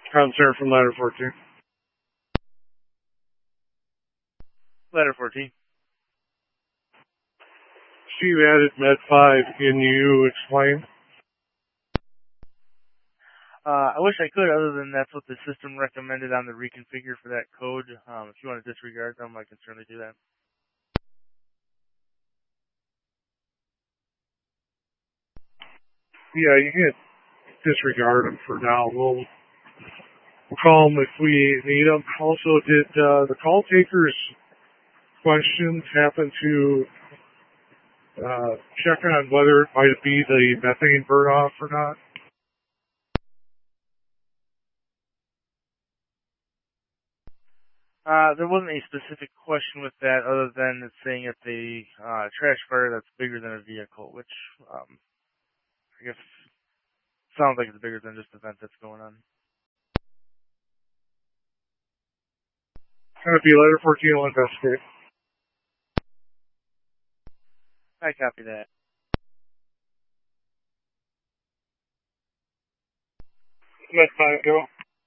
Concern from Ladder 14. Ladder 14. Steve added Med 5. Can you explain? I wish I could, other than that's what the system recommended on the reconfigure for that code. If you want to disregard them, I can certainly do that. Yeah, you can disregard them for now. We'll call them if we need them. Also, did the call takers' questions happen to check on whether it might be the methane burn-off or not? There wasn't a specific question with that, other than it's saying it's a trash fire that's bigger than a vehicle, which I guess sounds like it's bigger than just the vent that's going on. Copy, Letter 14 will investigate. I copy that. Let 5 go.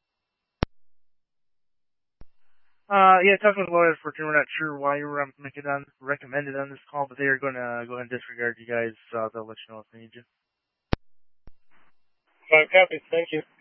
Yeah, talking with Letter 14, we're not sure why you were recommended on this call, but they are going to go ahead and disregard you guys. They'll let you know if they need you. 5 copies, thank you.